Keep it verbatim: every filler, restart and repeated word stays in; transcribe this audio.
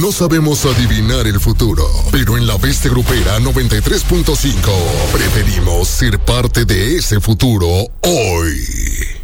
No sabemos adivinar el futuro, pero en la Bestia Grupera noventa y tres punto cinco preferimos ser parte de ese futuro hoy.